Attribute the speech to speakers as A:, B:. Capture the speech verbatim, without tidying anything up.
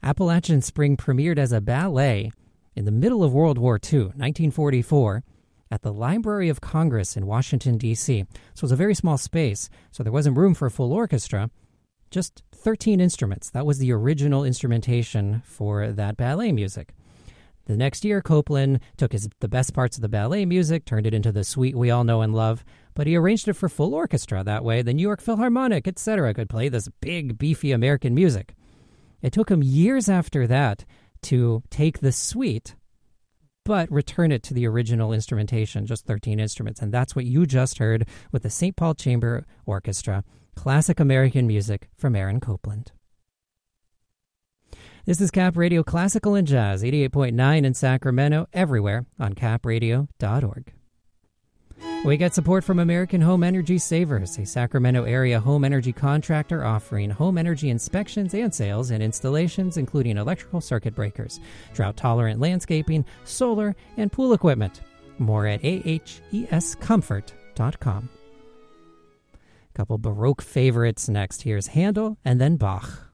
A: Appalachian Spring premiered as a ballet in the middle of World War Two, nineteen forty-four, at the Library of Congress in Washington, D C. So it was a very small space, so there wasn't room for a full orchestra, just thirteen instruments. That was the original instrumentation for that ballet music. The next year, Copland took his, the best parts of the ballet music, turned it into the suite we all know and love, but he arranged it for full orchestra. That way, the New York Philharmonic, et cetera, could play this big, beefy American music. It took him years after that to take the suite, but return it to the original instrumentation, just thirteen instruments. And that's what you just heard with the Saint Paul Chamber Orchestra, classic American music from Aaron Copland. This is Cap Radio Classical and Jazz, eighty-eight point nine in Sacramento, everywhere on cap radio dot org. We get support from American Home Energy Savers, a Sacramento area home energy contractor offering home energy inspections and sales and installations, including electrical circuit breakers, drought-tolerant landscaping, solar, and pool equipment. More at a h e s comfort dot com. Couple Baroque favorites next. Here's Handel and then Bach.